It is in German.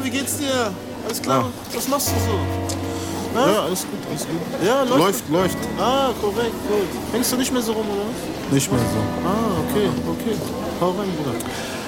wie geht's dir? Alles klar? Ja. Was machst du so? Na? Ja, alles gut, alles gut. Ja, Läuft. Ah, korrekt, gut. Hängst du nicht mehr so rum, oder was? Nicht mehr so. Ah, okay. Hau rein, Bruder.